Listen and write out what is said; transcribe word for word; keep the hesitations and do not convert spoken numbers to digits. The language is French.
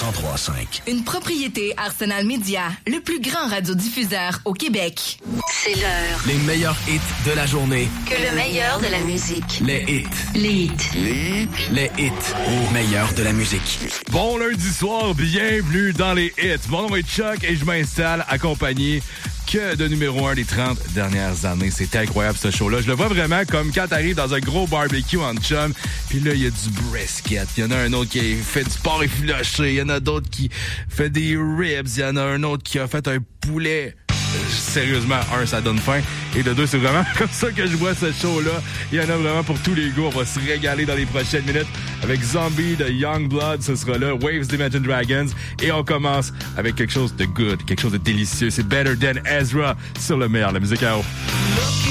cent trois cinq. Une propriété Arsenal Media, le plus grand radiodiffuseur au Québec. C'est l'heure. Les meilleurs hits de la journée. Que le meilleur de la musique. Les hits. Les hits. Les hits. Les hits au meilleur de la musique. Bon lundi soir, bienvenue dans les hits. Mon nom est Chuck et je m'installe accompagné que de numéro un des trente dernières années. C'est incroyable ce show-là. Je le vois vraiment comme quand t'arrives dans un gros barbecue en chum, puis là, il y a du brisket. Il y en a un autre qui fait du porc effiloché. Il y en a d'autres qui fait des ribs. Il y en a un autre qui a fait un poulet. Sérieusement, un, ça donne faim. Et de deux, c'est vraiment comme ça que je vois ce show-là. Il y en a vraiment pour tous les goûts. On va se régaler dans les prochaines minutes avec Zombie de Youngblood. Ce sera là. Waves d'Imagine Dragons. Et on commence avec quelque chose de good, quelque chose de délicieux. C'est Better Than Ezra sur le meilleur de la musique à eau.